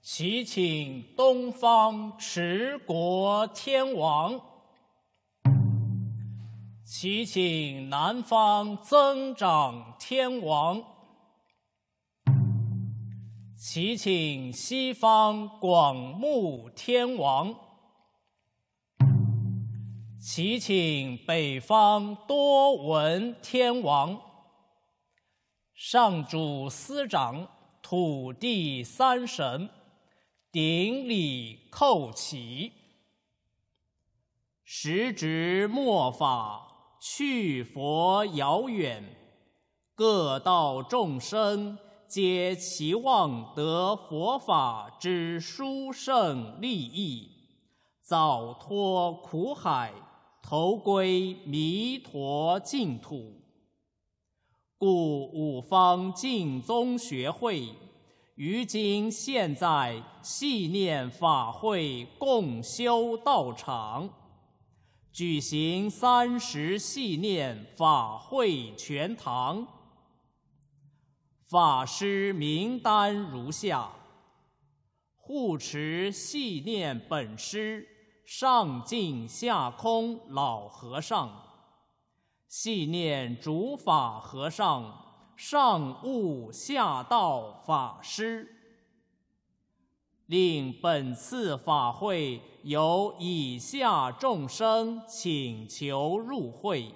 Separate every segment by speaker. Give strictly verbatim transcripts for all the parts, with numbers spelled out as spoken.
Speaker 1: 祈请东方持国天王，祈请南方增长天王，祈请西方广目天王，祈请北方多闻天王。上主司长土地三神顶礼叩起，时值末法，去佛遥远，各道众生皆期望得佛法之殊胜利益，早脱苦海，投归弥陀净土。故五方净宗学会于今现在系念法会共修道场，举行三十系念法会全堂。法师名单如下：护持系念本师上净下空老和尚，系念主法和尚上悟下道法师。令本次法会由以下众生请求入会：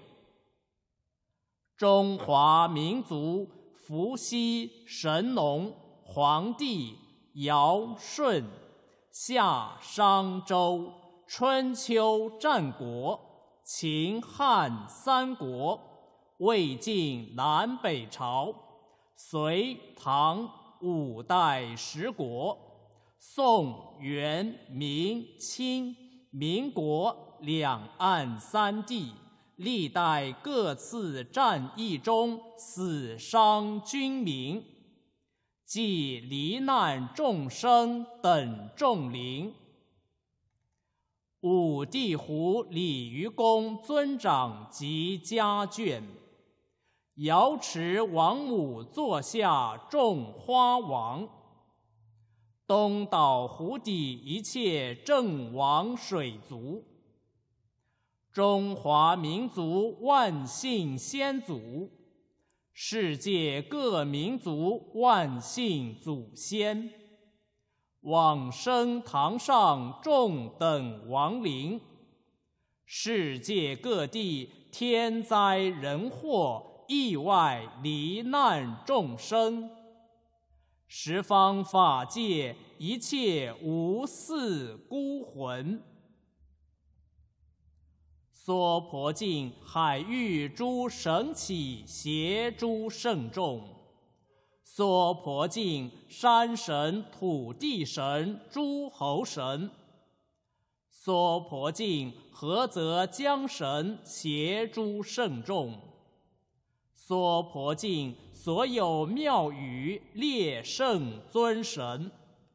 Speaker 1: 中华民族伏羲、神农、黄帝、尧、舜、夏、商、周、春秋战国、秦汉三国、魏晋南北朝、隋唐五代十国、宋元明清民国两岸三地历代各次战役中死伤军民，及罹难众生等众灵。五地湖鲤鱼公尊长及家眷，瑶池王母座下种花王，东岛湖底一切正王水族，中华民族万姓先祖，世界各民族万姓祖先，往生堂上众等亡灵，世界各地天灾人祸意外罹难众生，十方法界一切无嗣孤魂，娑婆境海域诸神祇邪诸圣众，娑婆境山神土地神诸侯神，娑婆境菏泽江神邪诸圣众，娑婆境所有庙宇列圣尊神，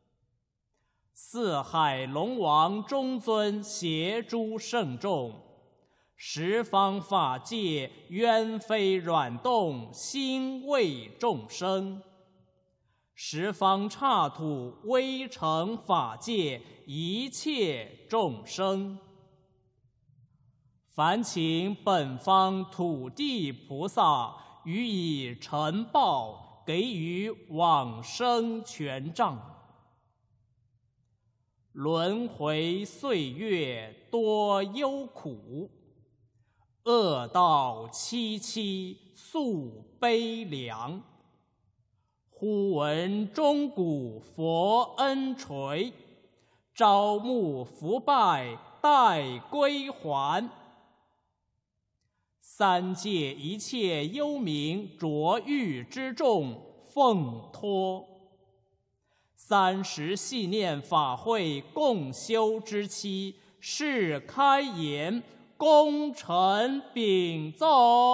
Speaker 1: 四海龙王中尊邪诸圣众，十方法界冤非软动心为众生，十方刹土微尘法界一切众生，烦请本方土地菩萨予以承报，给予往生权杖。轮回岁月多忧苦，恶道凄凄诉悲凉。忽闻钟鼓佛恩垂，朝暮伏拜待归还。三界一切幽冥浊狱之众奉托，三十系念法会共修之期，是开言，功臣禀奏。